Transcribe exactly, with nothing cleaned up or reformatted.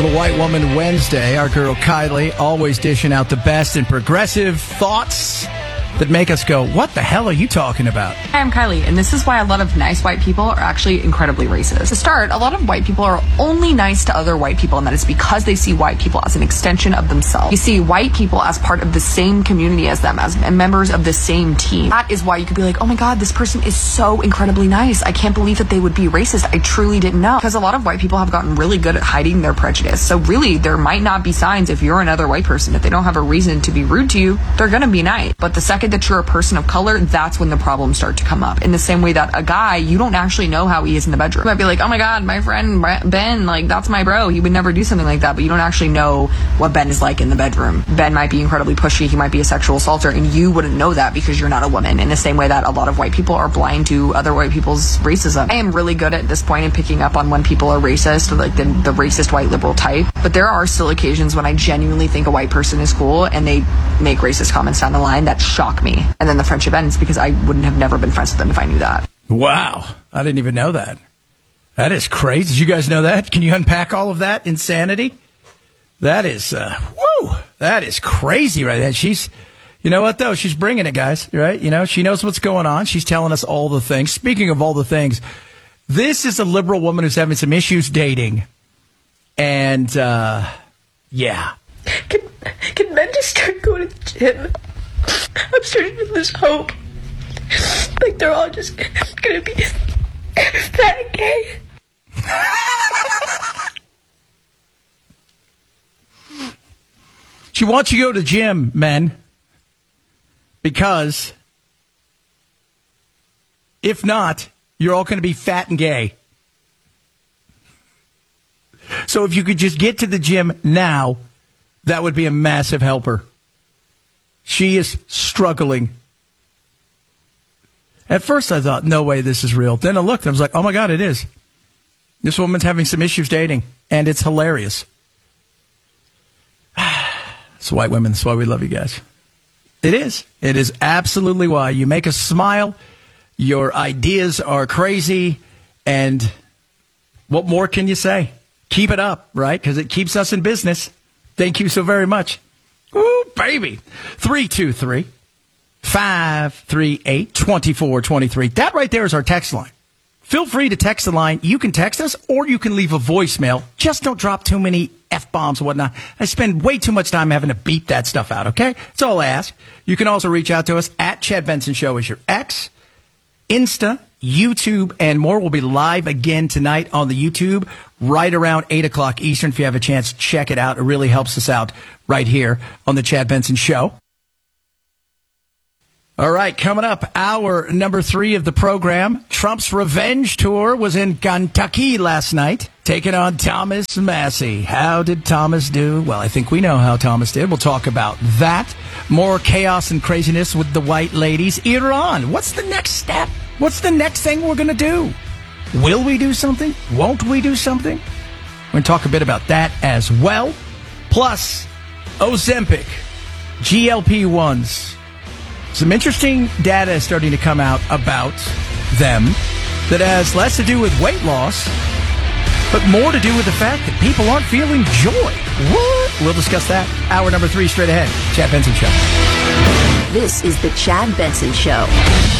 little White Woman Wednesday. Our girl Kylie always dishing out the best and progressive thoughts that make us go, what the hell are you talking about? Hi, I'm Kylie, and this is why a lot of nice white people are actually incredibly racist. To start, a lot of white people are only nice to other white people, and that is because they see white people as an extension of themselves. You see white people as part of the same community as them, as members of the same team. That is why you could be like, oh my god, this person is so incredibly nice. I can't believe that they would be racist. I truly didn't know. Because a lot of white people have gotten really good at hiding their prejudice. So really, there might not be signs if you're another white person. If they don't have a reason to be rude to you, they're gonna be nice. But the second that you're a person of color, that's when the problems start to come up. In the same way that a guy, you don't actually know how he is in the bedroom. You might be like, oh my god, my friend Ben, like, that's my bro. He would never do something like that. But you don't actually know what Ben is like in the bedroom. Ben might be incredibly pushy. He might be a sexual assaulter, and you wouldn't know that because you're not a woman. In the same way that a lot of white people are blind to other white people's racism. I am really good at this point in picking up on when people are racist, or like the, the racist white liberal type. But there are still occasions when I genuinely think a white person is cool and they make racist comments down the line that shock me. And then the friendship ends because I wouldn't have never been friends with them if I knew that. Wow. I didn't even know that. That is crazy. Did you guys know that? Can you unpack all of that insanity? That is, uh, woo, that is crazy right there. She's, you know what though? She's bringing it, guys, right? You know, she knows what's going on. She's telling us all the things. Speaking of all the things, this is a liberal woman who's having some issues dating. And, uh, yeah. Can, can men just start going to the gym? I'm starting to lose hope. Like they're all just gonna be fat and gay. She wants you to go to the gym, men, because if not, you're all going to be fat and gay. So if you could just get to the gym now, that would be a massive helper. She is struggling. At first I thought, no way this is real. Then I looked and I was like, oh my God, it is. This woman's having some issues dating, and it's hilarious. It's white women. That's why we love you guys. It is. It is absolutely why. You make us smile. Your ideas are crazy. And what more can you say? Keep it up, right? Because it keeps us in business. Thank you so very much. Ooh, baby. three two three, five three eight, two four two three. That right there is our text line. Feel free to text the line. You can text us or you can leave a voicemail. Just don't drop too many F-bombs and whatnot. I spend way too much time having to beep that stuff out, okay? That's all I ask. You can also reach out to us at Chad Benson Show is your X, Insta, YouTube, and more. Will be live again tonight on the YouTube right around eight o'clock Eastern. If you have a chance, check it out. It really helps us out right here on the Chad Benson Show. All right, coming up, hour number three of the program. Trump's revenge tour was in Kentucky last night, taking on Thomas Massie. How did Thomas do? Well, I think we know how Thomas did. We'll talk about that. More chaos and craziness with the white ladies. Iran, what's the next step? What's the next thing we're going to do? Will we do something? Won't we do something? We're going to talk a bit about that as well. Plus, Ozempic, G L P ones. Some interesting data is starting to come out about them that has less to do with weight loss, but more to do with the fact that people aren't feeling joy. What? We'll discuss that. Hour number three straight ahead. Chad Benson Show. This is the Chad Benson Show.